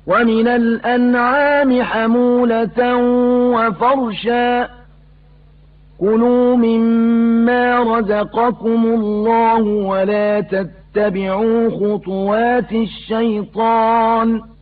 ومن الأنعام حمولة وفرشا كلوا مما رزقكم الله ولا تتبعوا خطوات الشيطان